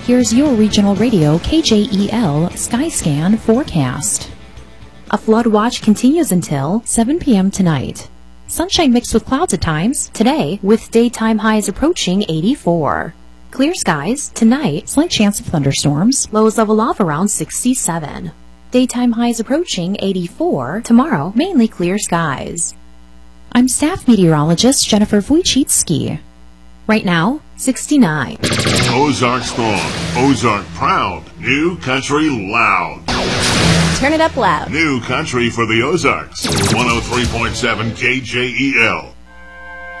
Here's your regional radio KJEL Skyscan forecast. A flood watch continues until 7 p.m. tonight. Sunshine mixed with clouds at times today, with daytime highs approaching 84. Clear skies tonight, slight chance of thunderstorms, lows level off around 67. Daytime highs approaching 84. Tomorrow, mainly clear skies. I'm staff meteorologist Jennifer Wojcicki. Right now, 69. Ozark strong, Ozark proud, New Country loud. Turn it up loud. New Country for the Ozarks, 103.7 KJEL.